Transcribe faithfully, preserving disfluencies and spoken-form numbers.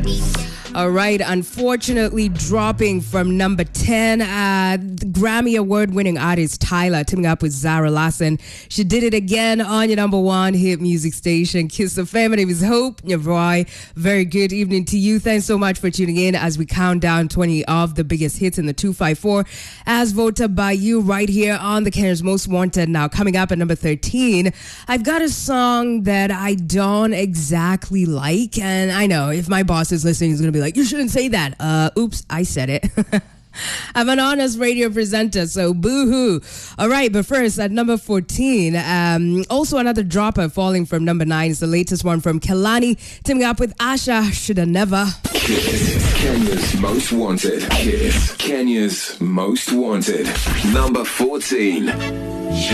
All right, unfortunately dropping from number ten, uh, the Grammy Award-winning artist Tyla teaming up with Zara Larsson. She did it again on your number one hit music station, Kiss F M. My name is Hope Nyavroy. Very good evening to you. Thanks so much for tuning in as we count down twenty of the biggest hits in the two five four as voted by you right here on the Kenya's Most Wanted. Now, coming up at number thirteen, I've got a song that I don't exactly like, and I know if my boss is listening, he's going to be like, you shouldn't say that. Uh, oops, I said it. I'm an honest radio presenter, so boo-hoo. All right, but first, at number fourteen, um, also another dropper falling from number nine is the latest one from Kelani, teaming up with Asha, Shoulda Never. Kiss, Kenya's Most Wanted. Kiss, Kenya's Most Wanted. Number fourteen.